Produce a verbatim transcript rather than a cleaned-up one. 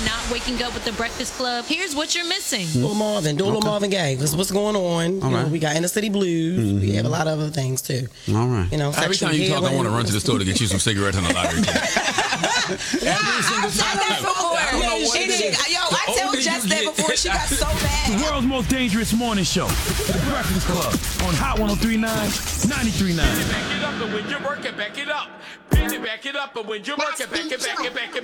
not waking up with the Breakfast Club, here's what you're missing. Little Marvin, do a little Okay. Marvin Gaye. What's, what's going on? You know, right. we got Inner City Blues. Mm-hmm. We have a lot of other things too. All right. You know, Every time you talk, I want to run to the store to get you some cigarettes and a lottery ticket. Every single time. that before. I don't know what She it did. is. Yo, I The told older Jess you that get- before. She got so The bad. world's most dangerous morning show. The Breakfast Club on Hot one oh three point nine, ninety-three point nine. Back it up, and when you work it, back it up. Pin it, back it up, and when you work it, back it, back it, back it,